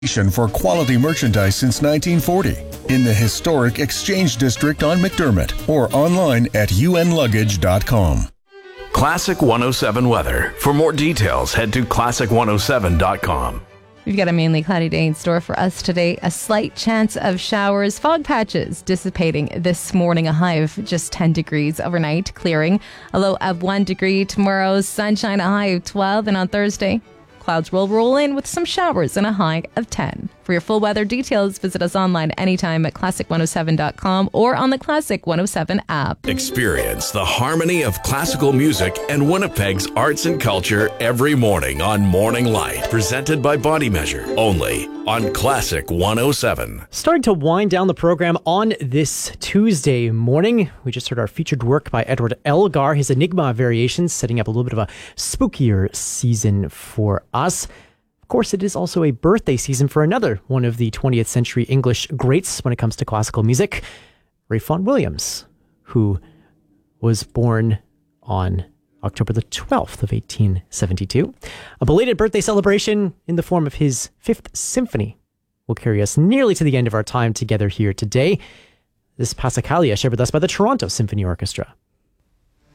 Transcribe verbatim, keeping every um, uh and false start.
For quality merchandise since nineteen forty in the historic Exchange District on McDermott or online at u n luggage dot com. Classic one oh seven weather. For more details, head to classic one oh seven dot com. We've got a mainly cloudy day in store for us today. A slight chance of showers, fog patches dissipating this morning. A high of just ten degrees overnight, clearing. A low of one degree tomorrow. Sunshine, a high of twelve. And on Thursday, clouds will roll in with some showers and a high of ten. For your full weather details, visit us online anytime at classic one oh seven dot com or on the Classic one oh seven app. Experience the harmony of classical music and Winnipeg's arts and culture every morning on Morning Light. Presented by Body Measure, only on Classic one oh seven. Starting to wind down the program on this Tuesday morning. We just heard our featured work by Edward Elgar, his Enigma variations, setting up a little bit of a spookier season for us. Of course, it is also a birthday season for another one of the twentieth century English greats when it comes to classical music, Ralph Vaughan Williams, who was born on October the twelfth of eighteen seventy-two. A belated birthday celebration in the form of his Fifth Symphony will carry us nearly to the end of our time together here today. This Passacaglia shared with us by the Toronto Symphony Orchestra.